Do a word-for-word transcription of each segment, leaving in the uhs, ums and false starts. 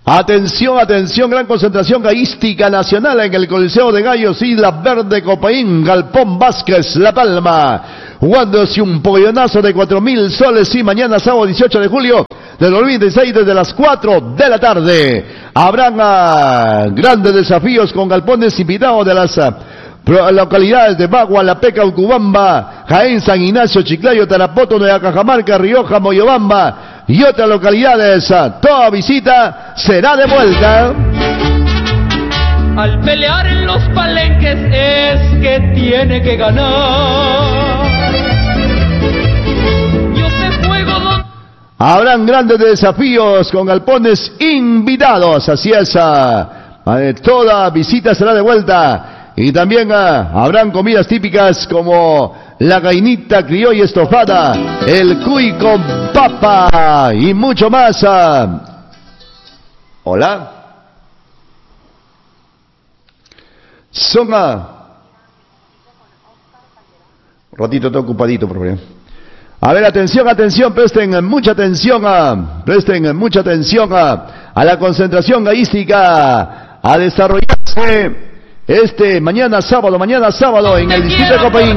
Atención, atención, gran concentración gallística nacional en el Coliseo de Gallos, Isla Verde, Copaín, Galpón Vázquez, La Palma, jugándose un pollonazo de cuatro mil soles y mañana sábado dieciocho de julio del dos mil dieciséis desde las cuatro de la tarde. Habrán uh, grandes desafíos con galpones invitados de las uh, localidades de Bagua, La Peca, Ucubamba, Jaén, San Ignacio, Chiclayo, Tarapoto, Nueva Cajamarca, Rioja, Moyobamba y otras localidades. Toda visita será de vuelta. Al pelear en los palenques es que tiene que ganar. Yo te juego donde... Habrán grandes desafíos con galpones invitados. Así es, uh, toda visita será de vuelta. Y también uh, habrán comidas típicas como la gallinita criolla estofada, el cuy con papa y mucho más. Uh. Hola. Son uh, un ratito, estoy ocupadito, por favor. A ver, atención, atención, presten mucha atención, uh, presten mucha atención uh, a la concentración gallística a desarrollarse este mañana sábado, mañana sábado en el distrito de Copaín.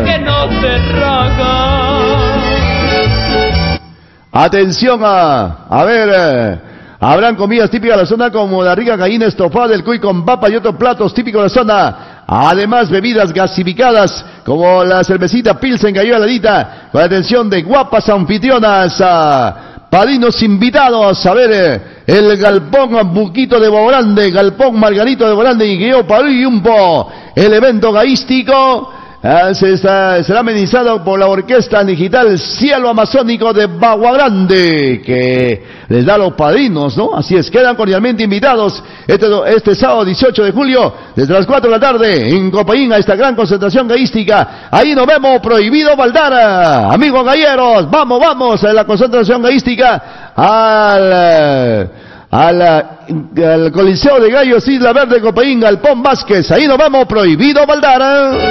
Atención a, a ver, eh, habrán comidas típicas de la zona como la rica gallina estofada, el cuy con papa y otros platos típicos de la zona. Además, bebidas gasificadas como la cervecita Pilsen Gallo Heladita, con la atención de guapas anfitrionas. Uh, Padrinos invitados a ver eh, el Galpón Buquito de Bogrande, Galpón Margarito de Bogrande y Guilleo Pariumpo. El evento gallístico eh, se está, será amenizado por la orquesta digital Cielo Amazónico de Bagua Grande, que les da a los padrinos, ¿no? Así es, quedan cordialmente invitados este, este sábado dieciocho de julio, desde las cuatro de la tarde, en Copaín, a esta gran concentración gallística. Ahí nos vemos, prohibido baldar. Amigos galleros, vamos, vamos, a la concentración gallística, al... Al, al Coliseo de Gallos, Isla Verde, Copaín, Galpón Vázquez. Ahí nos vemos, prohibido baldar.